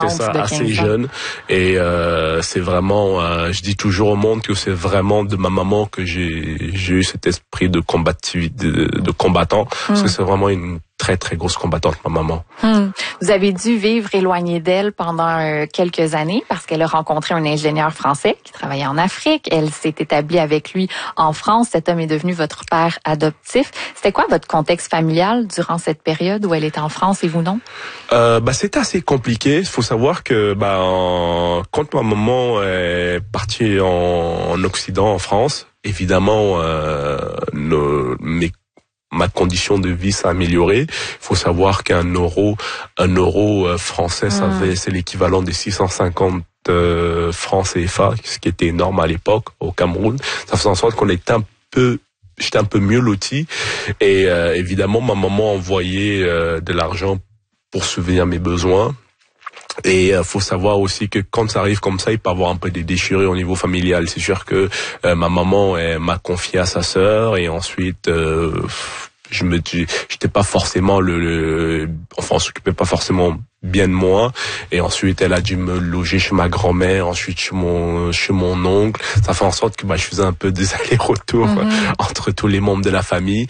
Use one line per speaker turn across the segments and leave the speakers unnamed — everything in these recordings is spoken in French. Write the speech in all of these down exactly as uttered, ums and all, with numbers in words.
C'est ça, assez jeune. Et euh, c'est vraiment, euh, je dis toujours au monde que c'est vraiment de ma maman que j'ai j'ai eu cet esprit de combativité, de, de combattant, mmh. parce que c'est vraiment une très très grosse combattante, ma maman.
Mmh. Vous avez dû vivre éloigné d'elle pendant euh, quelques années parce qu'elle a rencontré un ingénieur français qui travaillait en Afrique. Elle s'est établie avec lui en France. Cet homme est devenu votre père adoptif. C'était quoi votre contexte familial durant cette période où elle était en France et vous non?
Euh, bah c'était assez compliqué. Il faut savoir que bah en, quand ma maman est partie en, en Occident, en France, évidemment euh, nos, mes ma condition de vie s'est améliorée. Il faut savoir qu'un euro, un euro français, ça mmh. fait, c'est l'équivalent des six cent cinquante euh, francs C F A, ce qui était énorme à l'époque au Cameroun. Ça faisait en sorte qu'on était un peu, j'étais un peu mieux loti. Et euh, évidemment, ma maman envoyait euh, de l'argent pour subvenir à mes besoins. Et il euh, faut savoir aussi que quand ça arrive comme ça, il peut y avoir un peu des déchirures au niveau familial. C'est sûr que euh, ma maman elle, m'a confié à sa sœur et ensuite euh, je me dis, j'étais pas forcément le, le enfin on s'occupait pas forcément bien de moi. Et ensuite elle a dû me loger chez ma grand-mère, ensuite chez mon chez mon oncle. Ça fait en sorte que bah je faisais un peu des allers-retours mmh. entre tous les membres de la famille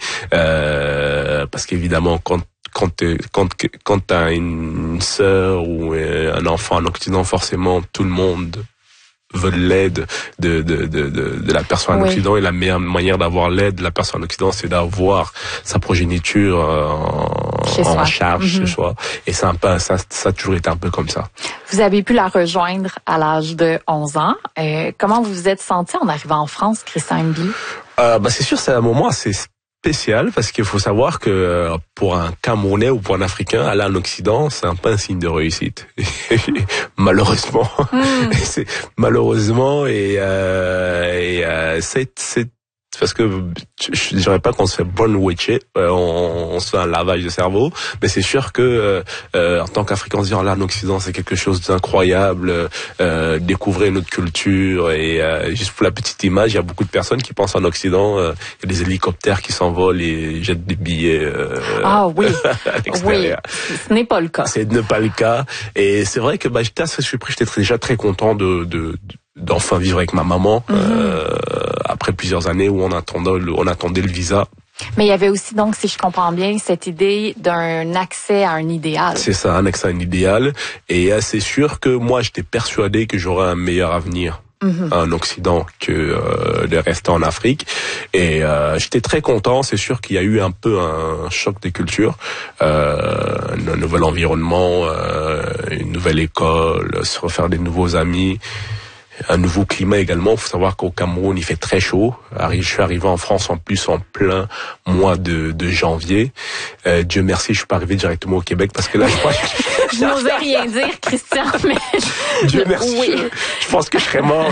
euh, parce qu'évidemment quand Quand quand quand t'as une sœur ou un enfant en Occident, forcément tout le monde veut l'aide de de de de, de la personne en oui. Occident, et la meilleure manière d'avoir l'aide de la personne en Occident, c'est d'avoir sa progéniture en,
chez
en
soi.
charge
Mm-hmm.
chez soi. Et c'est un peu ça ça a toujours été un peu comme ça.
Vous avez pu la rejoindre à l'âge de onze ans. Euh, comment vous vous êtes senti en arrivant en France, Christian Mbili?
Euh, bah c'est sûr, c'est un moment assez spécial parce qu'il faut savoir que pour un Camerounais ou pour un Africain, aller en Occident, c'est un peu un signe de réussite. malheureusement, mm. c'est malheureusement et, euh, et euh, c'est c'est parce que je dirais pas qu'on se fait brainwasher, euh, on, on se fait un lavage de cerveau, mais c'est sûr que euh, en tant qu'Africain, on se dit oh là en Occident c'est quelque chose d'incroyable, euh, découvrir notre culture et euh, juste pour la petite image, il y a beaucoup de personnes qui pensent en Occident, euh, il y a des hélicoptères qui s'envolent et jettent des billets. Euh,
ah oui, oui, ce n'est pas le cas.
C'est ne pas le cas et c'est vrai que bah j'étais assez surpris, j'étais déjà très content de, de, de d'enfin vivre avec ma maman mm-hmm. euh, après plusieurs années où on attendait le, on attendait le visa.
Mais il y avait aussi donc, si je comprends bien, cette idée d'un accès à un idéal.
C'est ça, un accès à un idéal. Et c'est sûr que moi, j'étais persuadé que j'aurais un meilleur avenir mm-hmm. en Occident que euh, de rester en Afrique. Et euh, j'étais très content. C'est sûr qu'il y a eu un peu un choc des cultures, euh, un nouvel environnement, euh, une nouvelle école, se refaire des nouveaux amis. Un nouveau climat également. Il faut savoir qu'au Cameroun, il fait très chaud. Je suis arrivé en France en plus en plein mois de, de janvier. Euh, Dieu merci, je suis pas arrivé directement au Québec parce que là, je crois que...
Je n'osais rien dire, Christian, mais...
Dieu merci. Oui. Je, je pense que je serais mort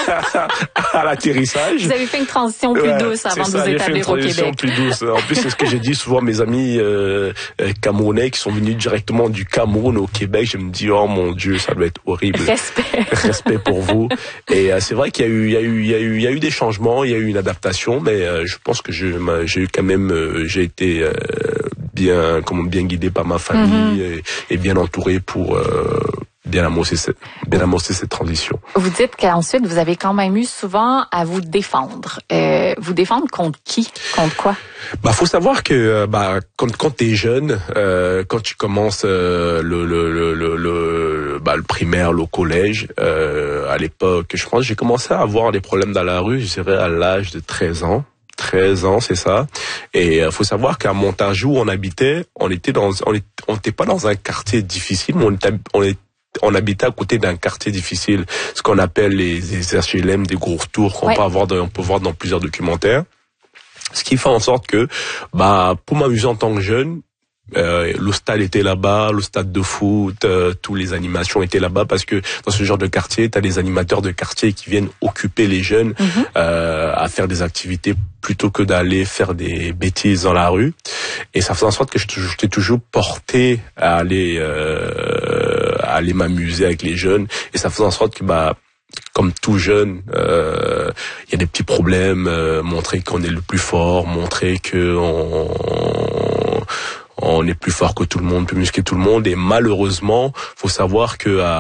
à l'atterrissage.
Vous avez fait une transition plus
ouais,
douce avant de vous établir au Québec.
J'ai fait une transition plus douce. En plus, c'est ce que j'ai dit souvent à mes amis euh, camerounais qui sont venus directement du Cameroun au Québec. Je me dis, oh mon Dieu, ça doit être horrible.
Respect.
Respect pour vous. Et euh, c'est vrai qu'il y a eu, il y a eu, il y a eu, il y a eu des changements, il y a eu une adaptation, mais euh, je pense que je, j'ai eu quand même, euh, j'ai été euh, bien, comment bien guidé par ma famille mm-hmm. et, et bien entouré pour euh, bien amorcer cette, bien amorcer cette transition.
Vous dites qu'ensuite vous avez quand même eu souvent à vous défendre. Euh, vous défendre contre qui, contre quoi?
Bah, faut savoir que bah quand quand t'es jeune, euh, quand tu commences euh, le, le le le le bah le primaire, le collège, euh, à l'époque, je pense, j'ai commencé à avoir des problèmes dans la rue. Je dirais à l'âge de treize ans. treize ans, c'est ça. Et euh, faut savoir qu'à Montargis où on habitait, on était dans, on était, on était pas dans un quartier difficile, mais on était, on était on habitait à côté d'un quartier difficile, ce qu'on appelle les, les H L M, des gros retours qu'on ouais. peut avoir, dans, on peut voir dans plusieurs documentaires. Ce qui fait en sorte que, bah, pour m'amuser en tant que jeune, euh, le stade était là-bas, le stade de foot, euh, tous les animations étaient là-bas parce que dans ce genre de quartier, t'as des animateurs de quartier qui viennent occuper les jeunes mm-hmm. euh, à faire des activités plutôt que d'aller faire des bêtises dans la rue. Et ça faisait en sorte que j'étais toujours porté à aller euh, à aller m'amuser avec les jeunes. Et ça faisait en sorte que bah comme tout jeune, il euh, y a des petits problèmes, euh, montrer qu'on est le plus fort, montrer que on, on est plus fort que tout le monde, plus musclé que tout le monde, et malheureusement, faut savoir que